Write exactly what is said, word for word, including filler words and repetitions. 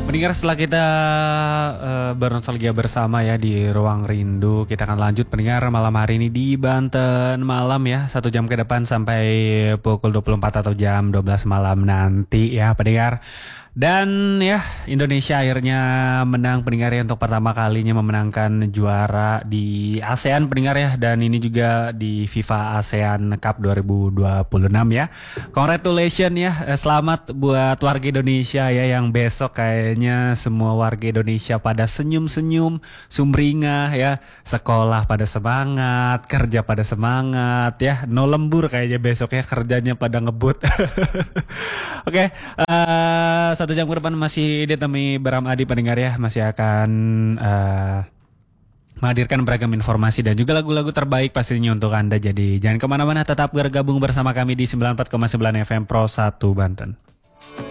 Pendengar, setelah kita uh, bernostalgia bersama ya di Ruang Rindu, kita akan lanjut pendengar malam hari ini di Banten Malam ya, satu jam ke depan sampai pukul dua puluh empat atau jam dua belas malam nanti ya pendengar. Dan ya, Indonesia akhirnya menang pendengar ya, untuk pertama kalinya memenangkan juara di ASEAN pendengar ya, dan ini juga di FIFA ASEAN Cup dua ribu dua puluh enam ya. Congratulations ya, selamat buat warga Indonesia ya, yang besok kayaknya semua warga Indonesia pada senyum-senyum, sumringah ya, sekolah pada semangat, kerja pada semangat ya, no lembur kayaknya besok ya, kerjanya pada ngebut. Oke, okay, uh, satu jam ke depan masih ditemui Bram Adi pendengar ya, masih akan uh, menghadirkan beragam informasi dan juga lagu-lagu terbaik pastinya untuk Anda. Jadi jangan kemana-mana, tetap bergabung bersama kami di sembilan puluh empat koma sembilan F M Pro satu Banten.